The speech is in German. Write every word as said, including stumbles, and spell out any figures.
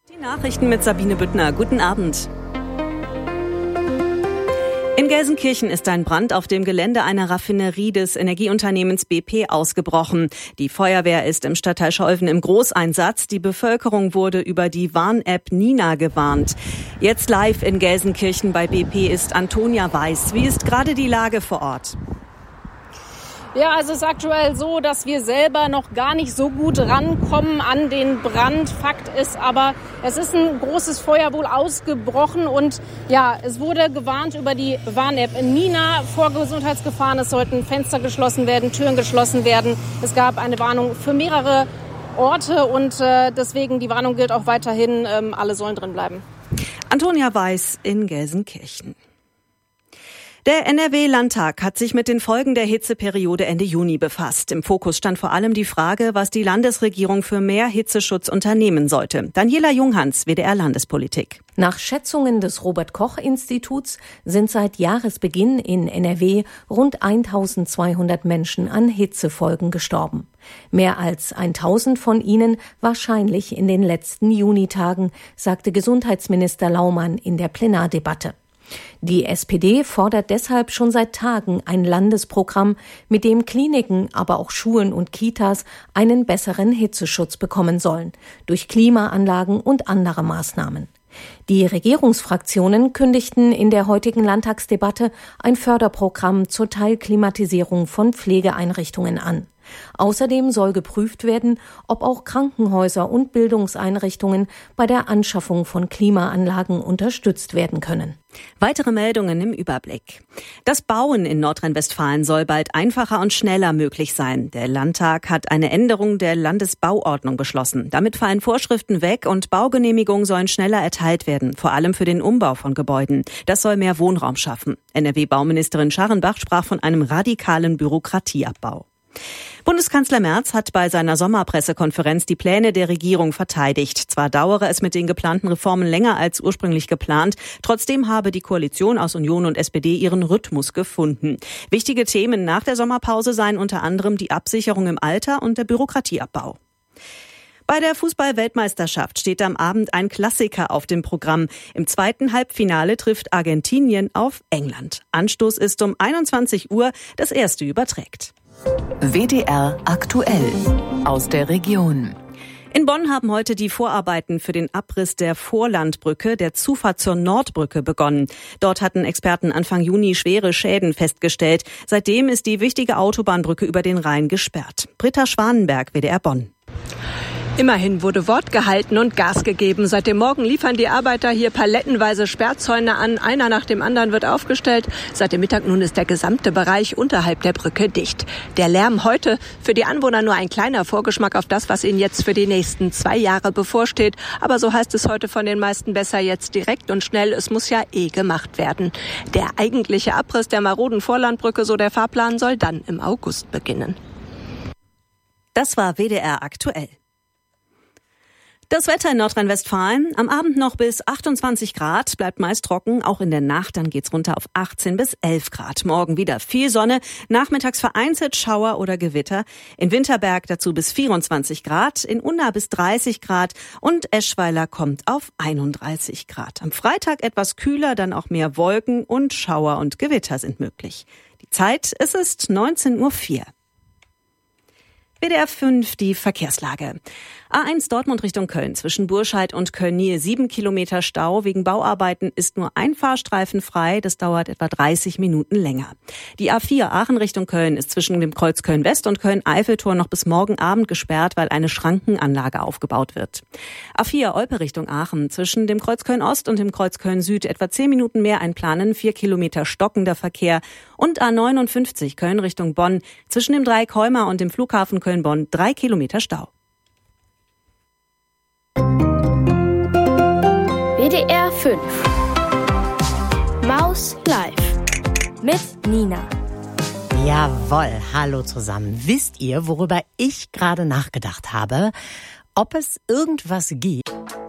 Die Nachrichten mit Sabine Büttner. Guten Abend. In Gelsenkirchen ist ein Brand auf dem Gelände einer Raffinerie des Energieunternehmens B P ausgebrochen. Die Feuerwehr ist im Stadtteil Scholven im Großeinsatz. Die Bevölkerung wurde über die Warn-App Nina gewarnt. Jetzt live in Gelsenkirchen bei B P ist Antonia Weiß. Wie ist gerade die Lage vor Ort? Ja, also es ist aktuell so, dass wir selber noch gar nicht so gut rankommen an den Brand. Fakt ist aber, es ist ein großes Feuer wohl ausgebrochen und ja, es wurde gewarnt über die Warn-App Nina vor Gesundheitsgefahren. Es sollten Fenster geschlossen werden, Türen geschlossen werden. Es gab eine Warnung für mehrere Orte und äh, deswegen die Warnung gilt auch weiterhin. Ähm, alle sollen drin bleiben. Antonia Weiß in Gelsenkirchen. Der N R W-Landtag hat sich mit den Folgen der Hitzeperiode Ende Juni befasst. Im Fokus stand vor allem die Frage, was die Landesregierung für mehr Hitzeschutz unternehmen sollte. Daniela Junghans, W D R Landespolitik. Nach Schätzungen des Robert-Koch-Instituts sind seit Jahresbeginn in N R W rund eintausendzweihundert Menschen an Hitzefolgen gestorben. Mehr als tausend von ihnen wahrscheinlich in den letzten Junitagen, sagte Gesundheitsminister Laumann in der Plenardebatte. Die S P D fordert deshalb schon seit Tagen ein Landesprogramm, mit dem Kliniken, aber auch Schulen und Kitas einen besseren Hitzeschutz bekommen sollen, durch Klimaanlagen und andere Maßnahmen. Die Regierungsfraktionen kündigten in der heutigen Landtagsdebatte ein Förderprogramm zur Teilklimatisierung von Pflegeeinrichtungen an. Außerdem soll geprüft werden, ob auch Krankenhäuser und Bildungseinrichtungen bei der Anschaffung von Klimaanlagen unterstützt werden können. Weitere Meldungen im Überblick. Das Bauen in Nordrhein-Westfalen soll bald einfacher und schneller möglich sein. Der Landtag hat eine Änderung der Landesbauordnung beschlossen. Damit fallen Vorschriften weg und Baugenehmigungen sollen schneller erteilt werden, vor allem für den Umbau von Gebäuden. Das soll mehr Wohnraum schaffen. N R W-Bauministerin Scharrenbach sprach von einem radikalen Bürokratieabbau. Bundeskanzler Merz hat bei seiner Sommerpressekonferenz die Pläne der Regierung verteidigt. Zwar dauere es mit den geplanten Reformen länger als ursprünglich geplant, trotzdem habe die Koalition aus Union und S P D ihren Rhythmus gefunden. Wichtige Themen nach der Sommerpause seien unter anderem die Absicherung im Alter und der Bürokratieabbau. Bei der Fußball-Weltmeisterschaft steht am Abend ein Klassiker auf dem Programm. Im zweiten Halbfinale trifft Argentinien auf England. Anstoß ist um einundzwanzig Uhr, das erste überträgt. W D R aktuell aus der Region. In Bonn haben heute die Vorarbeiten für den Abriss der Vorlandbrücke, der Zufahrt zur Nordbrücke, begonnen. Dort hatten Experten Anfang Juni schwere Schäden festgestellt. Seitdem ist die wichtige Autobahnbrücke über den Rhein gesperrt. Britta Schwanenberg, W D R Bonn. Immerhin wurde Wort gehalten und Gas gegeben. Seit dem Morgen liefern die Arbeiter hier palettenweise Sperrzäune an. Einer nach dem anderen wird aufgestellt. Seit dem Mittag nun ist der gesamte Bereich unterhalb der Brücke dicht. Der Lärm heute für die Anwohner nur ein kleiner Vorgeschmack auf das, was ihnen jetzt für die nächsten zwei Jahre bevorsteht. Aber so heißt es heute von den meisten besser jetzt direkt und schnell. Es muss ja eh gemacht werden. Der eigentliche Abriss der maroden Vorlandbrücke, so der Fahrplan, soll dann im August beginnen. Das war W D R aktuell. Das Wetter in Nordrhein-Westfalen. Am Abend noch bis achtundzwanzig Grad, bleibt meist trocken. Auch in der Nacht, dann geht's runter auf achtzehn bis elf Grad. Morgen wieder viel Sonne, nachmittags vereinzelt Schauer oder Gewitter. In Winterberg dazu bis vierundzwanzig Grad, in Unna bis dreißig Grad und Eschweiler kommt auf einunddreißig Grad. Am Freitag etwas kühler, dann auch mehr Wolken und Schauer und Gewitter sind möglich. Die Zeit, es ist neunzehn Uhr vier. W D R fünf, die Verkehrslage. A eins Dortmund Richtung Köln. Zwischen Burscheid und Köln-Nihe sieben Kilometer Stau. Wegen Bauarbeiten ist nur ein Fahrstreifen frei. Das dauert etwa dreißig Minuten länger. Die A vier Aachen Richtung Köln ist zwischen dem Kreuz Köln-West und Köln-Eiffeltor noch bis morgen Abend gesperrt, weil eine Schrankenanlage aufgebaut wird. A vier Olpe Richtung Aachen. Zwischen dem Kreuz Köln-Ost und dem Kreuz Köln-Süd etwa zehn Minuten mehr einplanen. Vier Kilometer stockender Verkehr. Und A neunundfünfzig Köln Richtung Bonn. Zwischen dem Dreieck Heuma und dem Flughafen Köln-Bonn drei Kilometer Stau. W D R fünf Maus Live mit Nina. Jawohl, hallo zusammen. Wisst ihr, worüber ich gerade nachgedacht habe? Ob es irgendwas gibt?